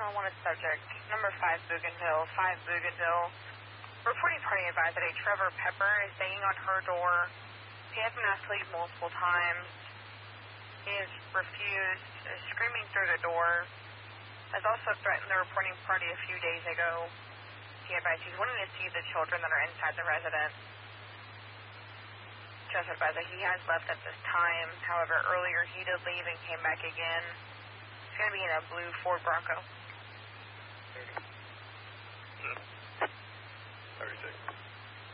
wanted subject, number 5 Bougainville, 5 Bougainville. Reporting party advised that a Trevor Pepper is banging on her door. He has been asked to leave multiple times. He has refused, is screaming through the door. Has also threatened the reporting party a few days ago. He advised he's wanting to see the children that are inside the residence. Just advised that he has left at this time. However, earlier he did leave and came back again. He's going to be in a blue Ford Bronco. 36.